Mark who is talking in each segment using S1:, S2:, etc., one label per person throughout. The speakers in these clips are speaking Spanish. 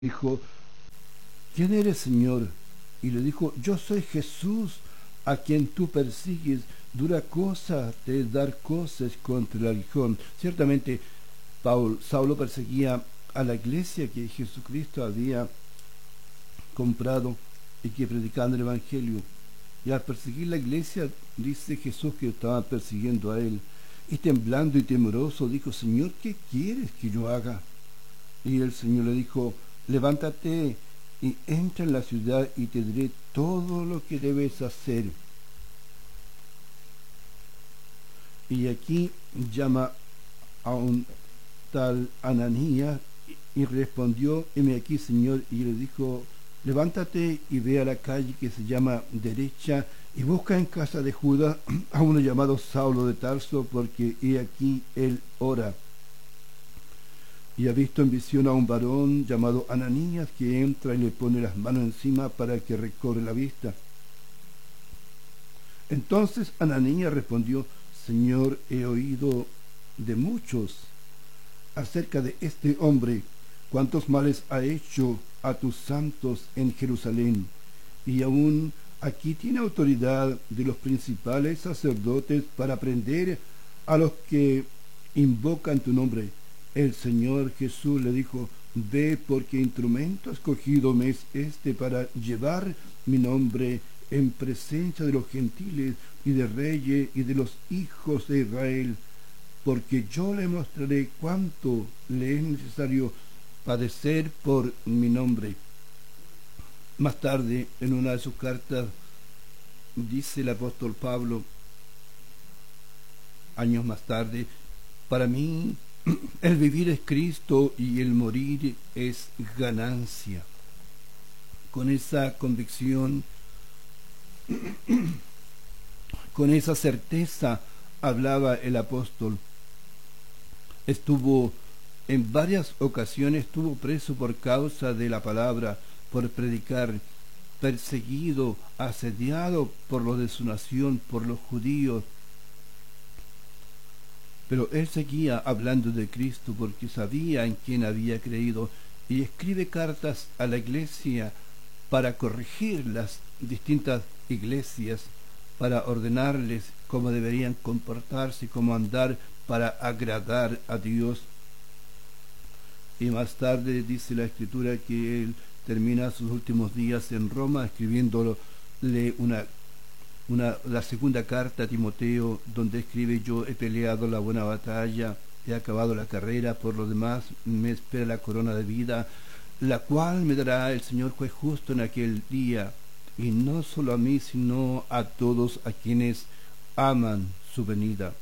S1: dijo: ¿quién eres, Señor? Y le dijo: yo soy Jesús, a quien tú persigues. Dura cosa te es dar cosas contra el aguijón. Ciertamente, Saulo perseguía a la iglesia que Jesucristo había comprado y que predicaban el Evangelio. Y al perseguir la iglesia, dice Jesús que estaba persiguiendo a él. Y temblando y temeroso dijo: Señor, ¿qué quieres que yo haga? Y el Señor le dijo: levántate y entra en la ciudad y te diré todo lo que debes hacer. Y aquí llama a un tal Ananías y respondió: heme aquí, Señor. Y le dijo: levántate y ve a la calle que se llama Derecha y busca en casa de Judas a uno llamado Saulo de Tarso, porque he aquí él ora. Y ha visto en visión a un varón llamado Ananías que entra y le pone las manos encima para que recobre la vista. Entonces Ananías respondió: Señor, he oído de muchos acerca de este hombre, cuántos males ha hecho a tus santos en Jerusalén, y aún aquí tiene autoridad de los principales sacerdotes para prender a los que invocan tu nombre. El Señor Jesús le dijo: ve, porque instrumento escogido me es este para llevar mi nombre en presencia de los gentiles y de reyes y de los hijos de Israel, porque yo le mostraré cuánto le es necesario padecer por mi nombre. Más tarde, en una de sus cartas, dice el apóstol Pablo, años más tarde: para mí el vivir es Cristo y el morir es ganancia. Con esa convicción, con esa certeza hablaba el apóstol. Estuvo en varias ocasiones, estuvo preso por causa de la palabra, por predicar, perseguido, asediado por los de su nación, por los judíos. Pero él seguía hablando de Cristo porque sabía en quién había creído, y escribe cartas a la iglesia para corregir las distintas iglesias, para ordenarles cómo deberían comportarse, cómo andar para agradar a Dios. Y más tarde dice la Escritura que él termina sus últimos días en Roma escribiéndole la segunda carta a Timoteo, donde escribe: yo he peleado la buena batalla, he acabado la carrera, por lo demás me espera la corona de vida, la cual me dará el Señor juez justo en aquel día, y no solo a mí, sino a todos a quienes aman su venida.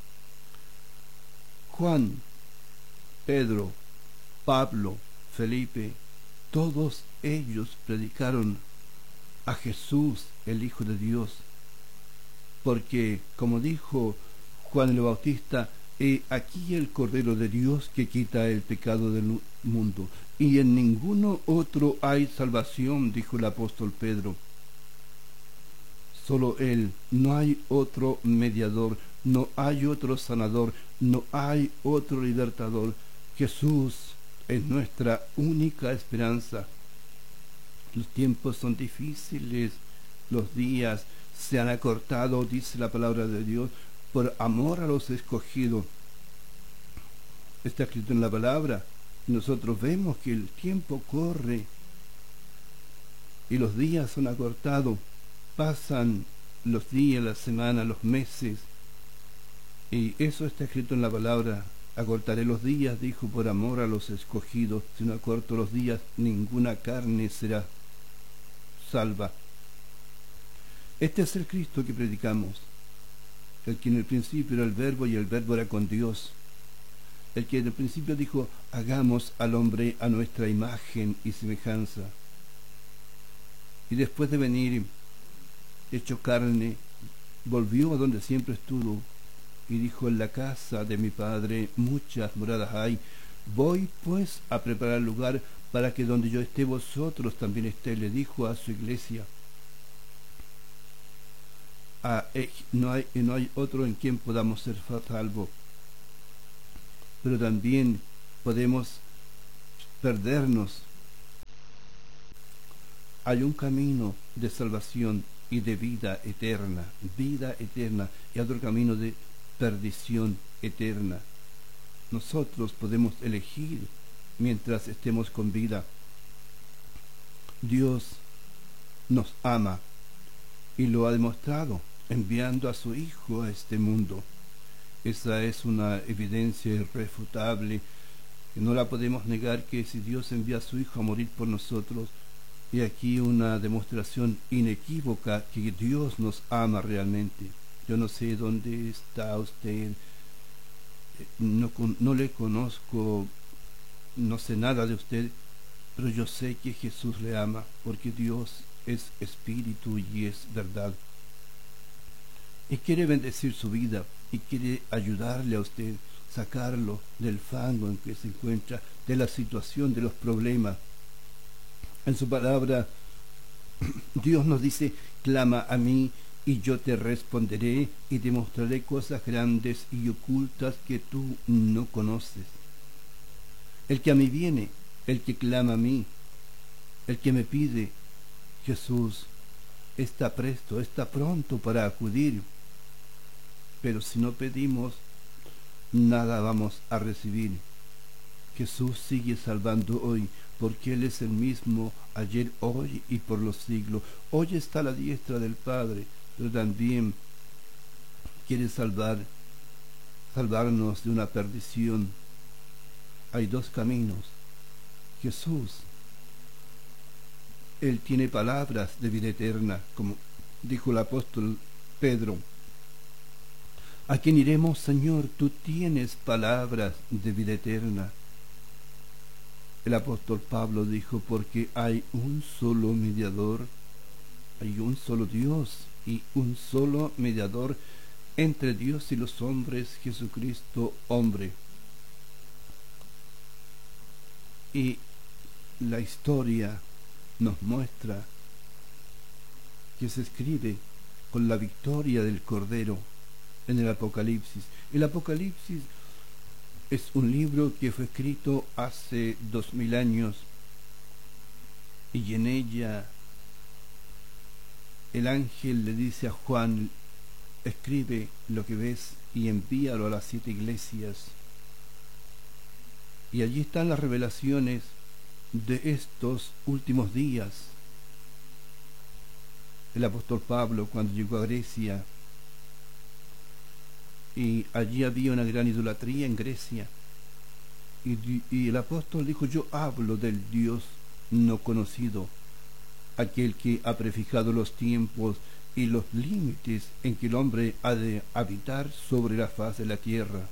S1: Juan, Pedro, Pablo, Felipe, todos ellos predicaron a Jesús, el Hijo de Dios, porque, como dijo Juan el Bautista: he aquí el Cordero de Dios que quita el pecado del mundo, y en ninguno otro hay salvación, dijo el apóstol Pedro. Solo Él, no hay otro mediador, no hay otro sanador, no hay otro libertador. Jesús es nuestra única esperanza. Los tiempos son difíciles, los días se han acortado, dice la palabra de Dios, por amor a los escogidos. Está escrito en la palabra. Nosotros vemos que el tiempo corre y los días son acortados. Pasan los días, las semanas, los meses, y eso está escrito en la palabra. Acortaré los días, dijo, por amor a los escogidos. Si no acorto los días, ninguna carne será salva. Este es el Cristo que predicamos, el que en el principio era el Verbo y el Verbo era con Dios, el que en el principio dijo: hagamos al hombre a nuestra imagen y semejanza. Y después de venir hecho carne, volvió a donde siempre estuvo y dijo: en la casa de mi Padre muchas moradas hay, voy pues a preparar lugar para que donde yo esté vosotros también estéis. Le dijo a su iglesia. No hay otro en quien podamos ser salvos, pero también podemos perdernos Hay un camino de salvación y de vida eterna, y otro camino de perdición eterna. Nosotros podemos elegir mientras estemos con vida. Dios nos ama y lo ha demostrado enviando a su Hijo a este mundo. Esa es una evidencia irrefutable que no la podemos negar, que si Dios envía a su Hijo a morir por nosotros, y aquí una demostración inequívoca que Dios nos ama realmente. Yo no sé dónde está usted, no le conozco, no sé nada de usted, pero yo sé que Jesús le ama, porque Dios es espíritu y es verdad. Y quiere bendecir su vida y quiere ayudarle a usted, sacarlo del fango en que se encuentra, de la situación, de los problemas. En su palabra, Dios nos dice: clama a mí y yo te responderé y te mostraré cosas grandes y ocultas que tú no conoces. El que a mí viene, el que clama a mí, el que me pide, Jesús está presto, está pronto para acudir. Pero si no pedimos, nada vamos a recibir. Jesús sigue salvando hoy, porque Él es el mismo ayer, hoy y por los siglos. Hoy está a la diestra del Padre, pero también quiere salvarnos de una perdición. Hay dos caminos. Jesús, Él tiene palabras de vida eterna, como dijo el apóstol Pedro. ¿A quién iremos, Señor? Tú tienes palabras de vida eterna. El apóstol Pablo dijo: porque hay un solo mediador, hay un solo Dios y un solo mediador entre Dios y los hombres, Jesucristo hombre. Y la historia nos muestra que se escribe con la victoria del Cordero en el Apocalipsis. El Apocalipsis es un libro que fue escrito hace 2000 años, y en ella el ángel le dice a Juan: escribe lo que ves y envíalo a las 7 iglesias. Y allí están las revelaciones de estos últimos días. El apóstol Pablo, cuando llegó a Grecia, y allí había una gran idolatría en Grecia, y el apóstol dijo: yo hablo del Dios no conocido, aquel que ha prefijado los tiempos y los límites en que el hombre ha de habitar sobre la faz de la tierra.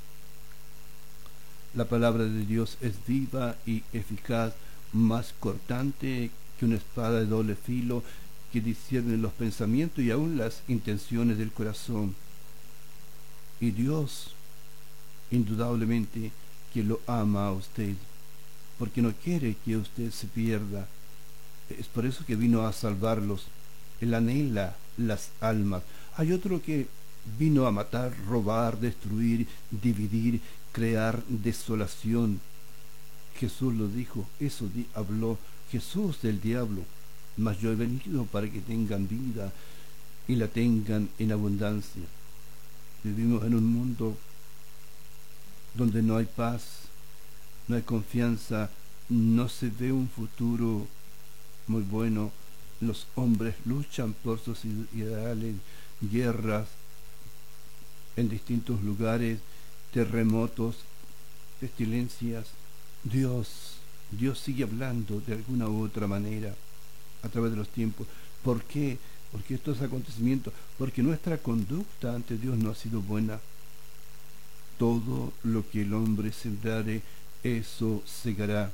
S1: La palabra de Dios es viva y eficaz, más cortante que una espada de doble filo, que discierne los pensamientos y aun las intenciones del corazón. Y Dios, indudablemente, que lo ama a usted, porque no quiere que usted se pierda. Es por eso que vino a salvarlos. Él anhela las almas. Hay otro que vino a matar, robar, destruir, dividir, crear desolación. Jesús lo dijo, eso habló Jesús del diablo. Mas yo he venido para que tengan vida y la tengan en abundancia. Vivimos en un mundo donde no hay paz, no hay confianza, no se ve un futuro muy bueno. Los hombres luchan por sus ideales, guerras en distintos lugares, terremotos, pestilencias. Dios sigue hablando de alguna u otra manera a través de los tiempos. ¿Por qué? Porque estos acontecimientos, porque nuestra conducta ante Dios no ha sido buena. Todo lo que el hombre sembrare, eso segará.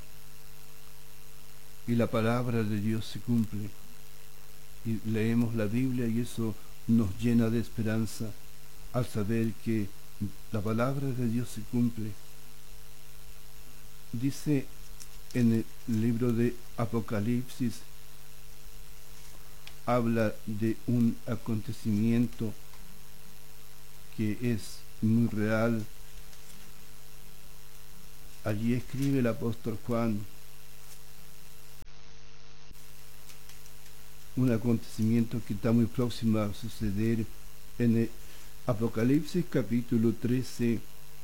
S1: Y la palabra de Dios se cumple. Y leemos la Biblia y eso nos llena de esperanza al saber que la palabra de Dios se cumple. Dice en el libro de Apocalipsis, habla de un acontecimiento que es muy real. Allí escribe el apóstol Juan: un acontecimiento que está muy próximo a suceder en el Apocalipsis capítulo 13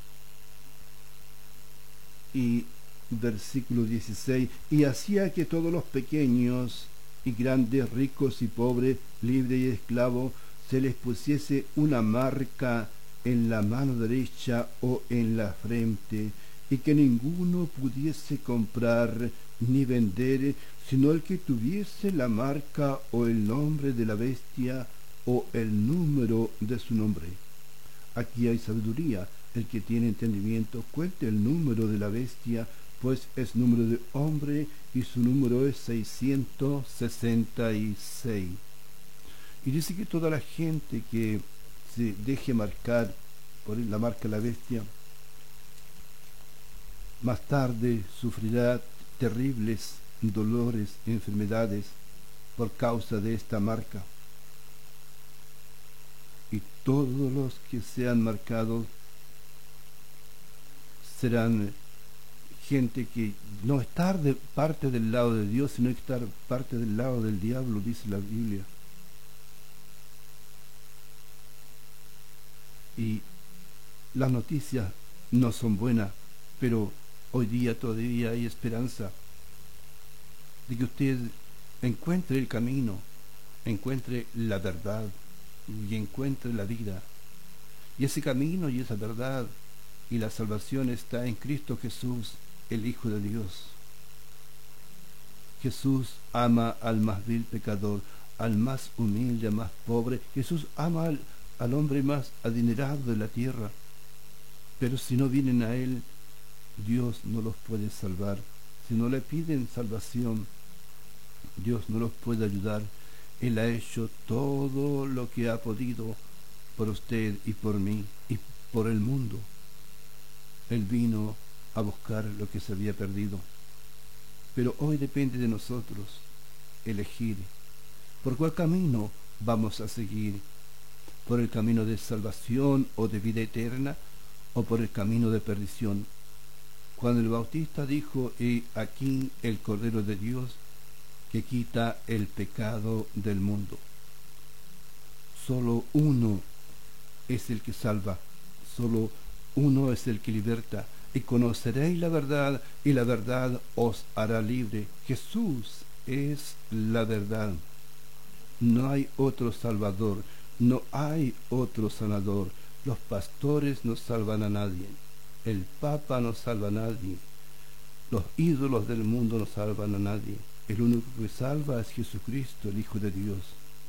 S1: y versículo 16: y hacía que todos los pequeños y grandes, ricos y pobres, libres y esclavos, se les pusiese una marca en la mano derecha o en la frente, y que ninguno pudiese comprar ni vender, sino el que tuviese la marca o el nombre de la bestia o el número de su nombre. Aquí hay sabiduría. El que tiene entendimiento cuente el número de la bestia, pues es número de hombre y su número es 666. Y dice que toda la gente que se deje marcar por la marca de la bestia, más tarde sufrirá terribles dolores, enfermedades por causa de esta marca. Y todos los que sean marcados serán gente que no estar de parte del lado de Dios, sino estar parte del lado del diablo, dice la Biblia. Y las noticias no son buenas, pero hoy día todavía hay esperanza de que usted encuentre el camino, encuentre la verdad y encuentre la vida. Y ese camino y esa verdad y la salvación está en Cristo Jesús, el Hijo de Dios. Jesús ama al más vil pecador, al más humilde, al más pobre. Jesús ama al hombre más adinerado de la tierra. Pero si no vienen a Él, Dios no los puede salvar. Si no le piden salvación, Dios no los puede ayudar. Él ha hecho todo lo que ha podido por usted y por mí y por el mundo. Él vino a buscar lo que se había perdido. Pero hoy depende de nosotros elegir por cuál camino vamos a seguir: por el camino de salvación o de vida eterna, o por el camino de perdición. Cuando el Bautista dijo: he aquí el Cordero de Dios que quita el pecado del mundo. Solo uno es el que salva, solo uno es el que liberta. Y conoceréis la verdad, y la verdad os hará libre. Jesús es la verdad. No hay otro Salvador, no hay otro sanador. Los pastores no salvan a nadie, el Papa no salva a nadie, los ídolos del mundo no salvan a nadie. El único que salva es Jesucristo, el Hijo de Dios.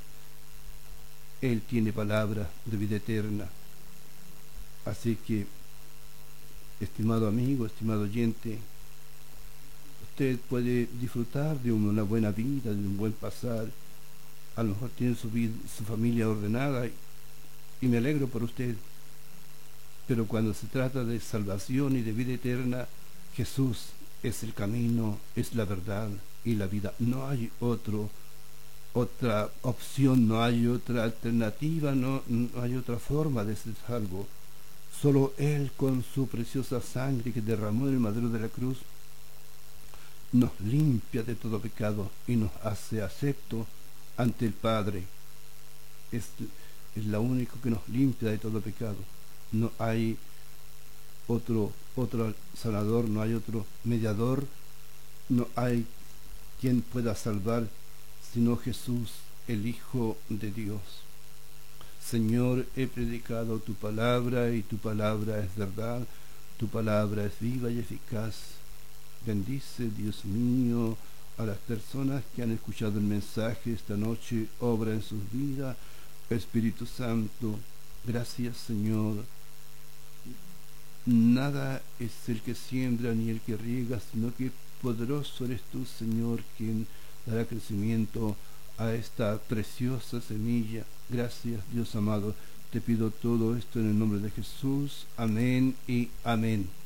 S1: Él tiene palabra de vida eterna. Así que, estimado amigo, estimado oyente, usted puede disfrutar de una buena vida, de un buen pasar. A lo mejor tiene su familia ordenada, y me alegro por usted. Pero cuando se trata de salvación y de vida eterna, Jesús es el camino, es la verdad y la vida. No hay otra opción, no hay otra alternativa, no hay otra forma de ser salvo. Solo Él, con su preciosa sangre que derramó en el madero de la cruz, nos limpia de todo pecado y nos hace acepto ante el Padre. Es la única que nos limpia de todo pecado. No hay otro sanador, no hay otro mediador, no hay quien pueda salvar sino Jesús, el Hijo de Dios. Señor, he predicado tu palabra y tu palabra es verdad, tu palabra es viva y eficaz. Bendice, Dios mío, a las personas que han escuchado el mensaje esta noche. Obra en sus vidas, Espíritu Santo. Gracias, Señor. Nada es el que siembra ni el que riega, sino que poderoso eres tú, Señor, quien dará crecimiento a esta preciosa semilla. Gracias, Dios amado. Te pido todo esto en el nombre de Jesús. Amén y amén.